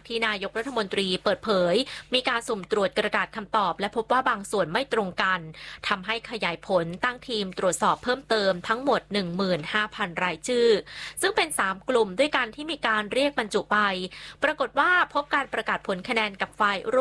ที่นายกรัฐมนตรีเปิดเผยมีการสุ่มตรวจกระดาษคำตอบและพบว่าบางส่วนไม่ตรงกันทำให้ขยายผลตั้งทีมตรวจสอบเพิ่มเติมทั้งหมด 15,000 รายชื่อซึ่งเป็น3กลุ่มด้วยกันที่มีการเรียกบรรจุไปปรากฏว่าพบการประกาศผลคะแนนกับฝ่าย